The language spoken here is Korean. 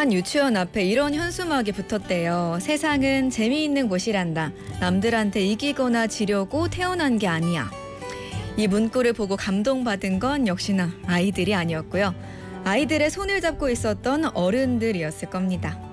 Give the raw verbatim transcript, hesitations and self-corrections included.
한 유치원 앞에 이런 현수막이 붙었대요. 세상은 재미있는 곳이란다. 남들한테 이기거나 지려고 태어난 게 아니야. 이 문구를 보고 감동받은 건 역시나 아이들이 아니었고요. 아이들의 손을 잡고 있었던 어른들이었을 겁니다.